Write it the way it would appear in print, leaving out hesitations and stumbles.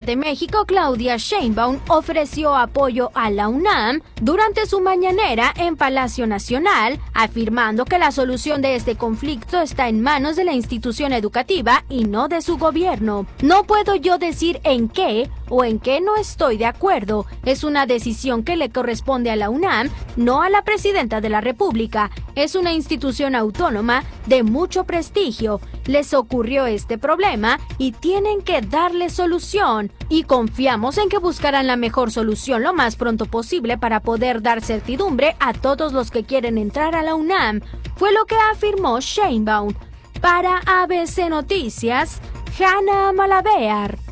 de México, Claudia Sheinbaum, ofreció apoyo a la UNAM durante su mañanera en Palacio Nacional, afirmando que la solución de este conflicto está en manos de la institución educativa y no de su gobierno. No puedo yo decir en qué o en qué no estoy de acuerdo. Es una decisión que le corresponde a la UNAM, no a la presidenta de la República. Es una institución autónoma de mucho prestigio. Les ocurrió este problema y tienen que darle solución. Y confiamos en que buscarán la mejor solución lo más pronto posible para poder dar certidumbre a todos los que quieren entrar a la UNAM. Fue lo que afirmó Sheinbaum. Para ABC Noticias, Hanna Malabear.